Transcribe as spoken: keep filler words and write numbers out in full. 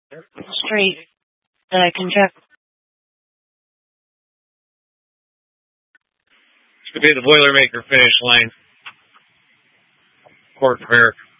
straight that I can check. This could be the Boilermaker finish line. Court Fair.